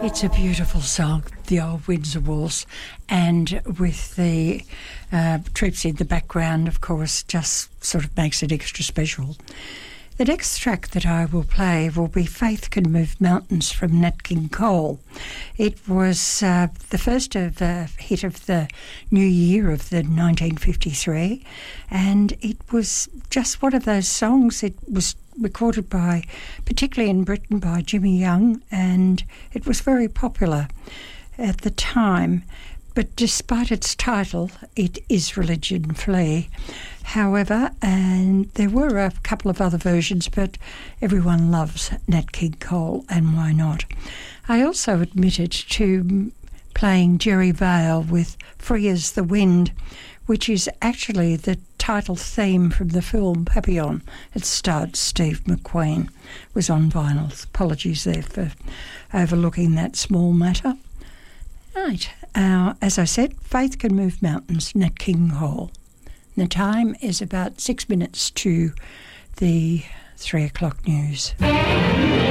It's a beautiful song, the old Windsor Waltz, and with the troops in the background, of course, just sort of makes it extra special. The next track that I will play will be Faith Can Move Mountains from Nat King Cole. It was the first hit of the new year of the 1953, and it was just one of those songs. It was recorded particularly in Britain, by Jimmy Young, and it was very popular at the time. But despite its title, it is Religion Flee. However, and there were a couple of other versions, but everyone loves Nat King Cole, and why not? I also admitted to playing Jerry Vale with Free as the Wind, which is actually the title theme from the film Papillon. It starred Steve McQueen. It was on vinyl. Apologies there for overlooking that small matter. Right. As I said, Faith Can Move Mountains, Nat King Cole. The time is about 6 minutes to the 3 o'clock news.